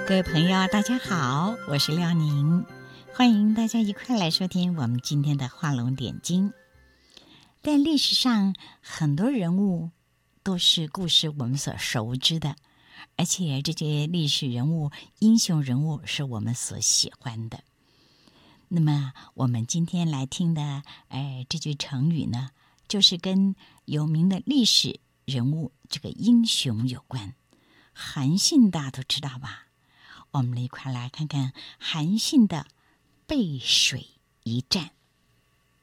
各位朋友，大家好，我是廖宁，欢迎大家一块来收听我们今天的画龙点睛。在历史上，很多人物都是故事我们所熟知的，而且这些历史人物、英雄人物是我们所喜欢的。那么我们今天来听的这句成语呢，就是跟有名的历史人物这个英雄有关。韩信大家都知道吧？我们一块来看看韩信的背水一战。